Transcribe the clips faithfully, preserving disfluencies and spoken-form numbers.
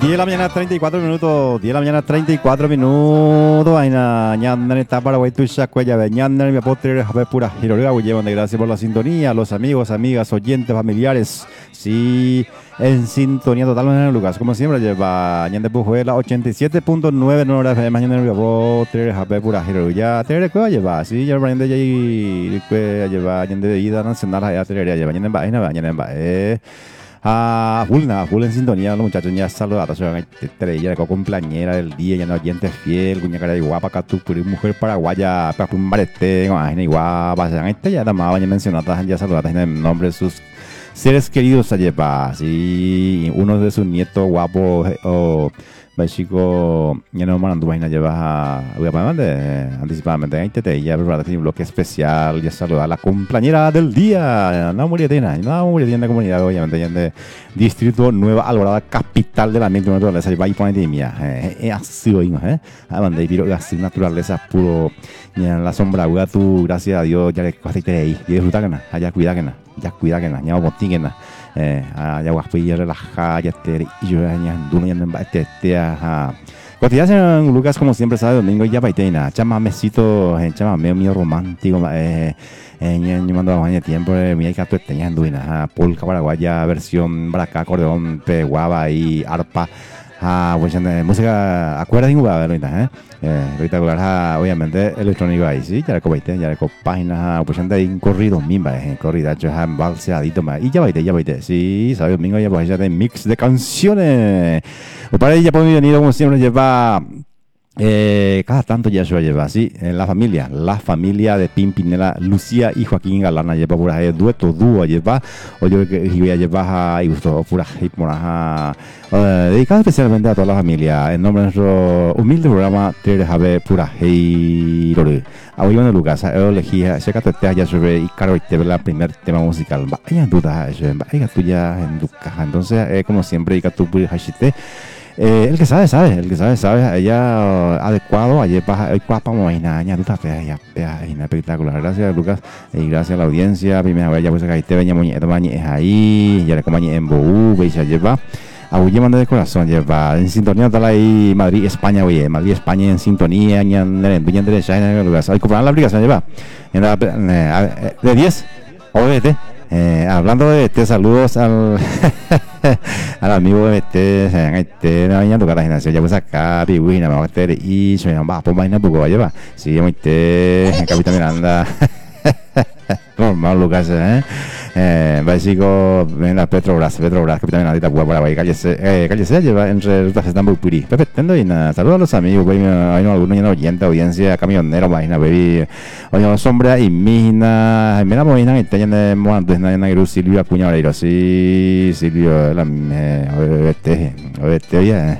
diez de la mañana, treinta y cuatro minutos. diez de la mañana, treinta y cuatro minutos. Aina, ñandar está Paraguay, tuya, cuella, ñandar, mi apotre, jabe pura, girolega, llevan de gracias por la sintonía, los amigos, amigas, oyentes, familiares. Sí, en sintonía totalmente, Lucas. Como siempre, lleva ñande pujuela, ochenta y siete punto nueve, no hora de mañana, mi apotre, jabe pura, girolega. Te recuerdo, lleva, sí, lleva, ñande, lleva, ñande de vida nacional, allá, te lleva, ñande, vaina, ñande, eh. Ah, full, nada, full en sintonía, los muchachos ya saludados, estrella, de cumpleañera del día, ya no oyente fiel, cuña cara de guapa, catu, mujer paraguaya, para un barete, ay, guapa, ya este ya más ya mencionadas, ya saludadas en el nombre de sus seres queridos, allá, sí, uno de sus nietos guapos, o chico, ya no mandó vaina lleva voy a poner anticipadamente en T ya preparada un bloque especial ya saludar a la cumpleañera del día no muriatina no muriatina comunidad obviamente ya de distrito Nueva Alborada capital de la mente naturaleza y va y poner mía es así hoy eh a donde piro así naturaleza puro ya la sombra hueá tú gracias a Dios ya le cuesta ahí y disfruta que nada allá cuida que nada ya cuida que nada ya botín que nada eh ya guapo ya relajada ya te y yo ya duro ya me este este a cotidiana Lucas como siempre sabe domingo ya baitena chama mesito chama medio mío romántico eh eh yo mando a bañar tiempo mi hija tú tenías duina polka paraguaya versión braca acordeón pe guava y arpa ah pues música acuerdas de jugar ahorita eh eh ahorita jugar obviamente electrónico ahí sí ya le cobaite ya le páginas pues anda ahí corrido mimba eh corrida hecho han balseadito más y ya baite ya baite sí sabe domingo ya pues ya de mix de canciones o para ella puede venir como siempre lleva Eh, cada tanto ya se lleva así en la familia la familia de Pimpinela Lucía y Joaquín Galana lleva por ahí dueto dúo lleva o yo que voy a llevar a y gusto pura hip moraja dedicado especialmente a toda la familia en nombre de nuestro humilde programa Tere Jabe pura hey hoy bueno Lucas elegí se que te ya sobre y caro te ve la primer tema musical vaya duda vaya tuya en tu caja entonces eh, como siempre y que tú puedes hashite Eh, el que sabe, sabe, el que sabe, sabe, ella uh, adecuado, ayer pasa, hoy cuapa, moina, ya, tú estás fea, ya, fea, espectacular, gracias Lucas, y gracias a la audiencia, primera vez ya pues acá, te venía moñeta, mañe, es ahí, ya le comañe en Boú, veis, ya lleva, a Uye manda de corazón, lleva, en sintonía, tal ahí, Madrid, España, oye, Madrid, España, en sintonía, ya, en el billete de China, Lucas, hay que comprar la aplicación, lleva, en la, eh, de diez, O B T, eh, hablando de este, saludos al al amigo de este este no hay tu cara ya pues acá pibuina me va a meter y se me va a poner un poco vaya va sí me este Capitán Miranda normal Lucas eh eh básico en la Petrobras Petrobras Capitán Miranda por para ahí calle eh calle se lleva entre rutas están muy puri perfecto y nada saludos a los amigos hay algunos ya oyente audiencia camionero vaina baby oye sombra y mina mira moina y tenían antes nada en Silvio Acuña Oreiro sí Silvio la este este ya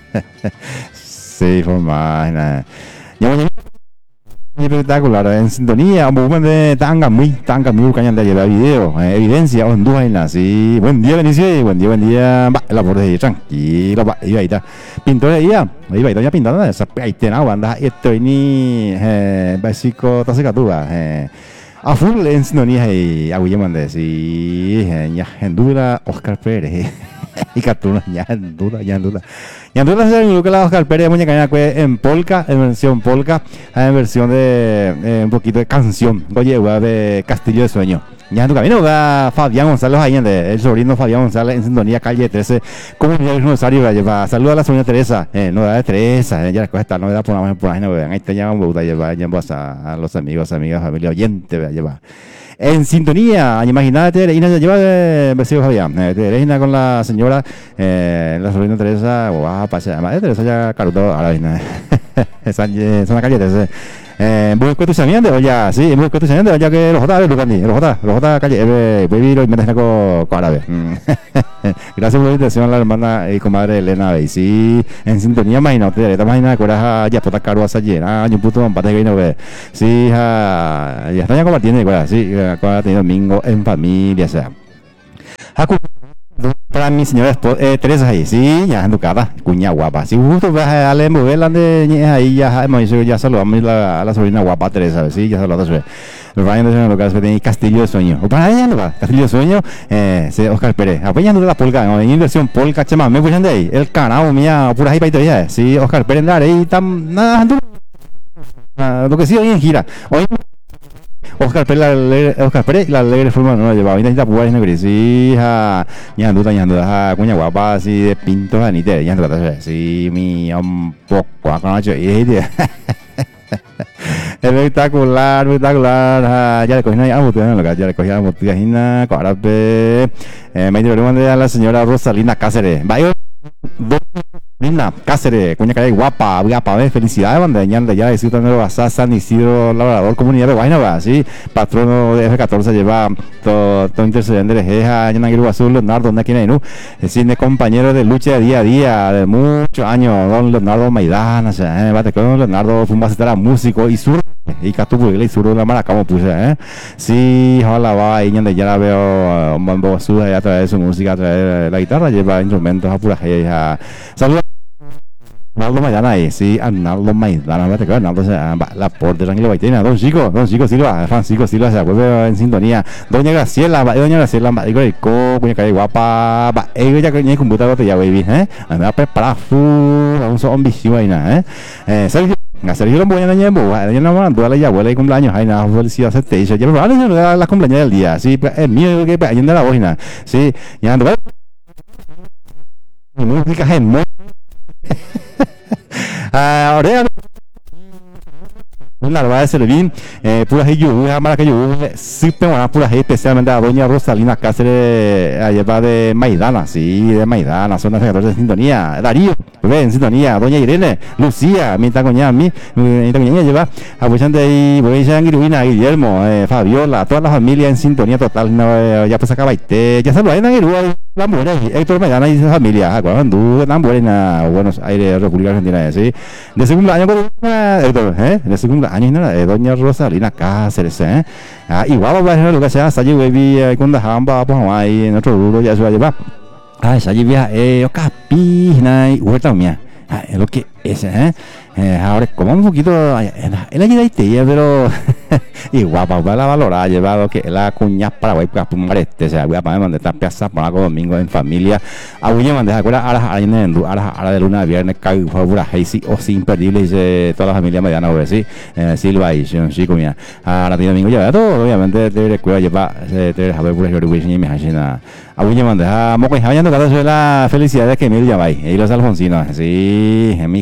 sí forma nada espectacular en sintonía un movimiento de tanga muy tanga muy cañón de llevar video eh, evidencia o en dos vainas sí buen día Benicio buen día buen día va la por ahí tranquilo va ahí está pintor ahí ya ahí va ya pintando esa ahí tiene banda esto ni eh básico tasecatuba eh a full en sintonía y a Guillermo Andrés y ya en duda Oscar Pérez y Catuna ya en duda ya en duda ya en duda se lo que la Oscar Pérez muñeca en polka en versión polka en versión de eh, un poquito de canción oye de Castillo de Sueño ya en tu camino va Fabián González Allende el sobrino Fabián González en sintonía calle trece comunidad de Rosario va lleva saluda a la sobrina Teresa eh, no da de Teresa eh, ya después está no da por la por ahí no vean ahí te llaman bauta lleva ya a, a los amigos amigas familia oyente lleva en sintonía, imagínate, Tereina se lleva de vestido Fabián, eh, Tereina con la señora, eh, la sobrina Teresa, guapa, se llama, eh, Teresa ya caruto, ahora viene, esa es una calle, ese. Eh, busco tu samiente, oye, sí, busco tu samiente, oye, que los J, Lucas, los J, los J, calle, eh, baby, lo inventas con árabe. Gracias por la invitación a la hermana y comadre Elena Bey, sí, en sintonía, imagínate, esta máquina de coraja, ya puta caro a salir, ah, yo puto empate que no ve, sí, ya, ya están ya compartiendo, sí, cuando ha tenido domingo en familia, o sea. Para mi señora eh, Teresa ahí, sí, ya educada, cuña guapa. Si justo vas a darle mover de ahí, ya hemos dicho, ya saludamos a la, a la sobrina guapa Teresa, sí, ya saludamos. Ryan de lo que hace Castillo de Sueño. O para ella no va, Castillo de Sueño, eh, se Oscar Pérez. Apoyando la polka, no, en inversión polka, chama, me pusieron de ahí. El canal, mía, pura ahí para todavía. Sí, Oscar Pérez, la ahí, tam, nada, lo que sí hoy en gira. Hoy Oscar Pérez, la, Oscar Pérez, la alegre forma no la llevaba. Hoy necesita pugar en gris. Sí, ja, ya duda, ya duda, cuña guapa, así de pintos, anite, ya duda, sí, mi, un poco, a conocer, y espectacular, espectacular. Ah, ya le cogí una botella, ya le cogí una botella, ahora ve, me dio a la señora Rosalina Cáceres. Vaya, Linda Cáceres, cuña calle guapa, guapa, ve, felicidades, banda, ya ya disfrutando de Bazar San Isidro Labrador, comunidad de Guayna, va, sí, patrono de F catorce lleva todo, todo intercedente de Jeja, Yanagiro Azul, Leonardo, ¿dónde quién no? Es cine compañero de lucha de día a día, de muchos años, don Leonardo Maidana, o sea, eh, bate con Leonardo, fue un basetera músico y sur, y Catupu, y sur de la Maracamo, puse, eh, sí, ojalá va, y ya la veo, un bambo azul, a través de su música, a través de la guitarra, lleva instrumentos a pura Jeja, saludos. Arnaldo Maidana ahí, sí, Arnaldo Maidana, ¿verdad? Que Arnaldo se la por de Tranquilo Baitina, don Chico, don Chico Silva, Francisco Silva se vuelve en sintonía, doña Graciela, doña Graciela, digo, co, cuña calle guapa, va, ella ya que ni computador ya baby, ¿eh? Anda preparado, full, un son ambicioso ahí nada, ¿eh? Eh, Sergio, Sergio lo voy a dañar, ya no van a la abuela y cumpleaños, hay nada, felicidad, se te dice, ya me van a dar las cumpleaños del día, sí, es mío que allá de la bocina, sí, ya ando, música gen, ahora una larva de Servín, eh, pura gente yo, mara que yo, siempre van pura gente, especialmente a doña Rosalina Cáceres, allá va de Maidana, sí, de Maidana, son las de sintonía, Darío, ve en sintonía, doña Irene, Lucía, mi tacoña, a mí, mi tacoña lleva, apoyando ahí, voy a Guiruina, Guillermo, eh, Fabiola, toda la familia en sintonía total, no, ya pues acaba y ya saludan a Guirúa, la mujer, Héctor Maidana y su familia, cuando andan buena en Buenos Aires, República Argentina, sí, de segundo año, Héctor, eh, de segundo años, ¿no? Eh, doña Rosalina Cáceres, ¿eh? Ah, igual va a ser lo que sea, Sayi Baby, cuando Hamba, pues ahí en otro rubro ya se va a llevar. Ah, Sayi Vía, eh, yo capi, y huerta mía. Ah, es lo que es, ¿eh? Eh, ahora, como un poquito, él ayuda y te pero y guapa, va a la valorar, llevado que la cuña para guay, para pumarete, o sea, voy a poner donde está piazza para algo domingo en familia. A William Mandes, acuerda, a las áreas de luna de viernes, cae favor a Hazy, o sí, imperdible, dice toda la familia mediana, o sí, Silva y Chico, mía. Ahora tiene domingo, ya todo, obviamente, te recuerda, lleva, te a ver por el y me hacen a William Mandes, a Moco y Javier, no la felicidad de que me llamáis, y los alfonsinos, sí, mi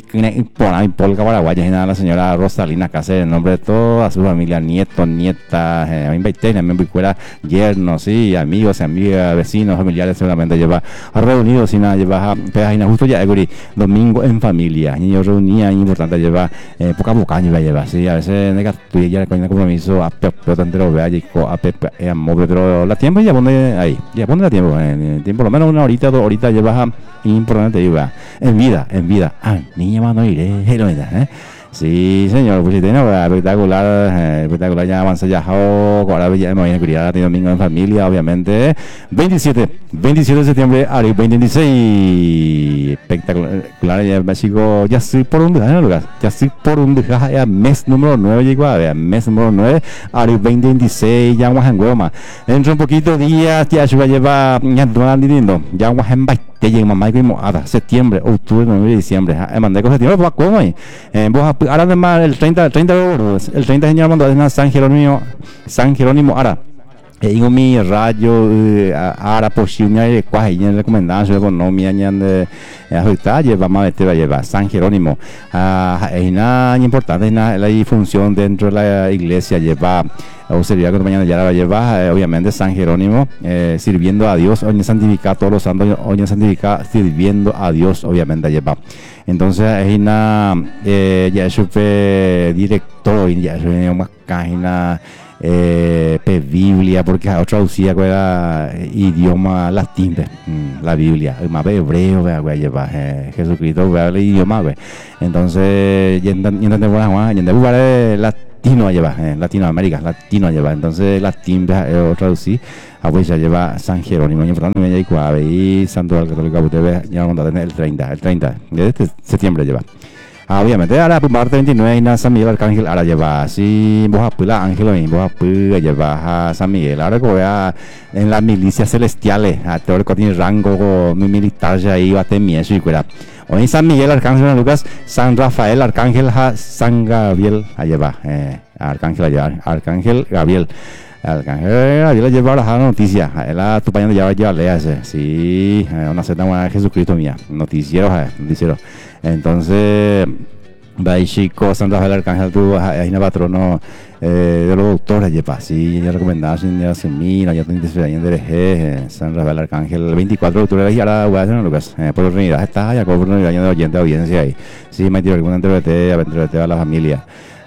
por Polka Paraguaya y nada, la señora Rosalina Cáceres, en nombre de toda su familia, nietos, nietas, eh, invité, también fuera yernos, sí, amigos, amigas, vecinos, familiares, seguramente lleva reunidos y nada, lleva pedajina justo ya, Eguri, domingo en familia, niños reunidos, importante, lleva eh, poca boca, lleva, lleva, sí, a veces nega, tú ya con el compromiso, a pepe, entero, vea, y a pepe, a mover, pero la tiempo ya pone ahí, ya pone la tiempo, en tiempo, por lo menos una horita, dos horitas, lleva importante, lleva, en vida, en vida, ah, niña, más no iré, ¿eh? Sí, señor, pues tiene espectacular, eh, espectacular, ya avanza ya, oh, ahora ya me voy a criar, tiene domingo en familia, obviamente, veintisiete, veintisiete de septiembre, Ari, veinte veintiséis, espectacular, ya México, ya estoy por un día, ¿no, ya estoy por un día, ya mes número nueve, llegó a ver, mes número nueve, Ari, veinte veintiséis, ya vamos en Goma, dentro de un poquito días, ya se va a llevar, ya no van diciendo, ya vamos en Baite, ya en mamá y hasta septiembre, octubre, noviembre, diciembre, eh, mandé con septiembre, pues, ¿cómo hay? Eh, vos, ahora además, el treinta, el treinta de euros, el treinta de señor mandó a San Jerónimo, San Jerónimo, ahora, eh, en mi radio, eh, ahora posible, cuál es el recomendado, su economía, de afectar, lleva más de lleva San Jerónimo, ah, es una importante, una, la función dentro de la iglesia, lleva, o sería que mañana ya la lleva, eh, obviamente, San Jerónimo, eh, sirviendo a Dios, hoy en santificar todos los santos, hoy en santificar, sirviendo a Dios, obviamente, lleva. Entonces, es una, eh, ya es director, ya es una página, eh, pe Biblia, porque a traducida con el idioma latín, mm, la Biblia, el más hebreo, voy a llevar, eh, Jesucristo, voy a el idioma, we. Entonces, ya entendemos, ya entendemos, latino a llevar, eh, Latinoamérica, latino a llevar, entonces latín eh, traducir, a pues ya lleva San Jerónimo, y importante me y Santo del Católico, usted ve, ya vamos a tener el treinta, el treinta de este septiembre lleva. Ah, obviamente, ahora pues Marte veintinueve y na San Miguel Arcángel, ahora lleva así, vos apula Ángel, y vos apula lleva a San Miguel, ahora que voy a en las milicias celestiales, a todo el que tiene rango militar ya ahí va a tener eso y fuera. Hoy San Miguel Arcángel, San Lucas, San Rafael Arcángel, San Gabriel, allá va, eh, Arcángel allá, Arcángel Gabriel. Arcángel Gabriel lleva ahora la noticia, él tu pañando ya ya lea ese, sí, una cena de Jesucristo mía, noticiero, noticiero. Entonces, Baishiko, San Rafael Arcángel, tú, ahí en patrono eh, de los doctores, lleva, sí, ya recomendaba, sin ya se mira, ya tengo que de San Rafael Arcángel, el veinticuatro de octubre, y ahora voy a hacer un Lucas, eh, por unidad, está ya con un año de oyente de audiencia ahí, sí, me tiro alguna entrevista, entrevista a la familia.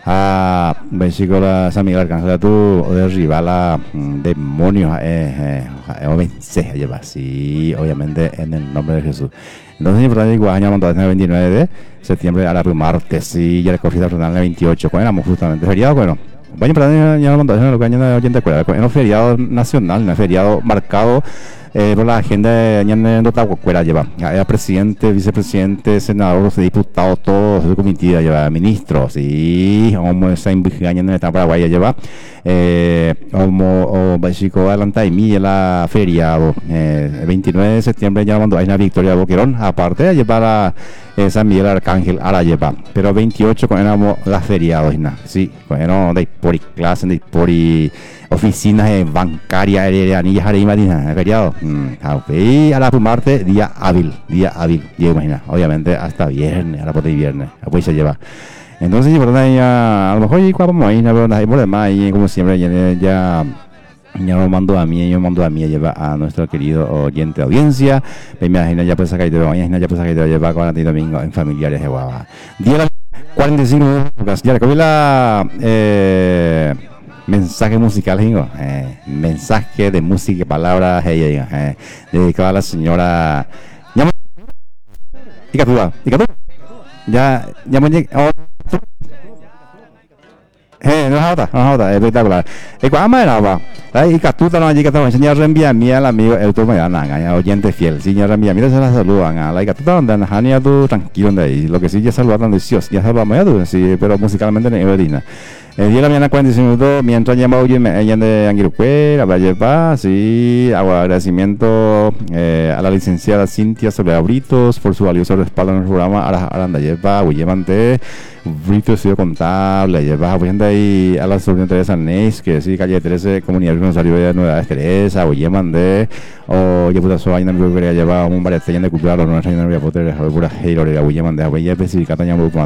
A Baishiko, la San Miguel Arcángel, tú, derriba la demonios, eh, eh, o vencer, lleva, sí, obviamente, en el nombre de Jesús. Entonces, importante igual año montado el veintinueve de septiembre a la martes, sí, ya recogí la jornada el veintiocho, cuando éramos justamente feriado, bueno, vaya para ya montado en el año de ochenta y cuatro, en un feriado nacional, un feriado marcado eh, por la agenda de año de Tahuacuera, lleva, era presidente, vicepresidente, senador, diputado, todos de comitiva, lleva, ministros, y como esa año de Paraguay, lleva, eh, como, o básico adelanta y mí la feriado, eh, el veintinueve de septiembre ya mandó a una Victoria Boquerón, aparte de llevar a eh, San Miguel Arcángel, ahora lleva, pero veintiocho con éramos las feriados, sí, con éramos de por clase, de por oficinas eh, bancarias, anillas, arima, feriado, mm, y a la martes, día hábil, día hábil, día imagina, obviamente hasta viernes, a la por viernes, después se lleva. Entonces, por ya, a lo mejor, y cuando vamos ahí, no hay problema, y como siempre, ya, ya, ya lo mando a mí, yo mando a mí, lleva a nuestro querido oyente de audiencia, me imagino, ya pues acá y te mañana, ya pues acá y te lleva cuarenta y domingo en familiares de Guava. Día cuarenta y cinco minutos, ya recogí la, eh, mensaje musical, eh, mensaje de música, palabras, eh, eh, dedicado a la señora, ya, ya, ya, ya, eh, no es otra, no es otra, espectacular. Y cuando me daba, y Catuta no allí que estaba enseñando a enviar mí al amigo, el turno ya nada, oyente fiel, señor envía, mira se la saludan, a la Catuta donde Nahania tú tranquilo de ahí, lo que sí ya saludan Dios, ya saludamos ya tú, sí, pero musicalmente no es verdad. El día de la mañana cuarenta y cinco minutos, mientras llama oye, ella de Anguiruquera, Valle Paz, sí, agradecimiento eh, a la licenciada Cintia Soledad Britos por su valioso respaldo en el programa Aranda Lleva, Huyemante, Britos Estudio Contable, Lleva, Huyemante ahí a la sobrina Teresa Neis, que sí, calle trece, Comunidad Rosario de Nueva Teresa, Huyemante, o yo puta soa, y no me quería llevar un variante de cultura, no sé, no me voy a poder, pura heiro, Huyemante, Huyemante, específica, Taña Bruco,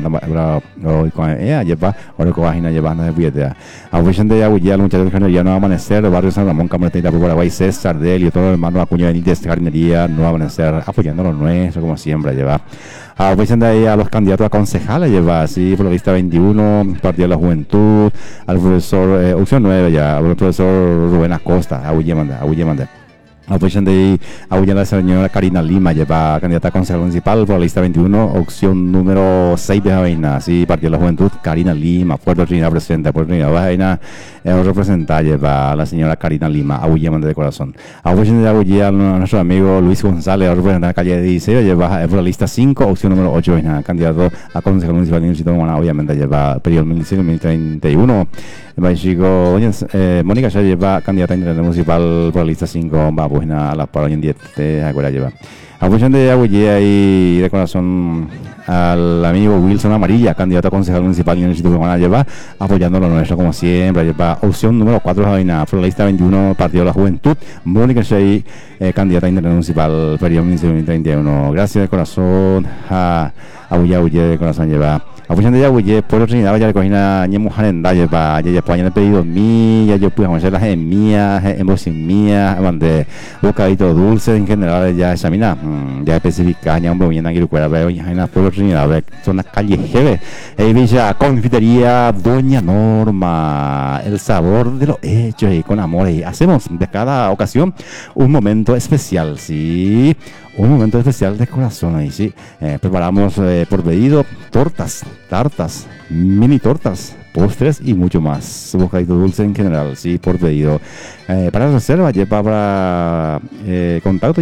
o con ella, Lleva, o con Vagina Lleva. A veces de Aguilla, los muchachos de Nuevo Amanecer, Barrio San Ramón, Camareta por Paraguay, César, Delio, todo el hermano Acuña Benítez, Jardinería, Nuevo Amanecer, apoyando lo nuestro, como siempre, lleva. A veces de ahí a los candidatos a concejales, lleva así, por la lista veintiuno, Partido de la Juventud, al profesor, eh, opción nueve, ya, al profesor Rubén Acosta, Aguilla Manda, Aguilla Manda. Apoyan de apoyan a la señora Karina Lima, lleva candidata a concejal municipal por la lista veintiuno, opción número seis de Javena, sí, Partido de la Juventud, Karina Lima, Puerto Trinidad presente, Puerto Trinidad Javena, eh, representa, lleva a la señora Karina Lima, Aguillan de corazón. Apoyan de Aguillan a nuestro amigo Luis González, representa la calle dieciséis, lleva por la lista cinco, opción número ocho, Javena, candidato a concejal municipal de Distrito Humana, obviamente lleva periodo dos mil dieciséis dos mil treinta y uno. Chico, eh, Mónica ya lleva candidata a internet municipal por la lista cinco, va pues a la para hoy en diez, acuerda lleva. Apoyan de Aguillé y de corazón al amigo Wilson Amarilla, candidato a concejal municipal en el Instituto Humana, lleva apoyándolo nuestro como siempre, lleva opción número cuatro, Javina, por la lista veintiuno, Partido de la Juventud, Mónica Shea, eh, candidata a internet municipal, periodo dos mil treinta y uno. Gracias de corazón a Aguillé, Aguillé de corazón lleva. Apoyan de Yahuye, Puerto Trinidad, ya le cogí una ñemo jarenda, ya ya ya pues ya pedido mí, ya yo pude hacer las mías, emociones mías, donde bocadito dulce en general ya examina, ya especifica, ya un bien aquí recuerda, veo ya en la Puerto Trinidad, son las calles jeve, ahí villa confitería Doña Norma, el sabor de los hechos y con amor, y hacemos de cada ocasión un momento especial, sí. Un momento especial de corazón ahí, sí. Eh, preparamos eh, por pedido tortas, tartas, mini tortas, postres y mucho más. Bocadito dulce en general, sí, por pedido. Eh, para reserva, lleva para eh, contacto.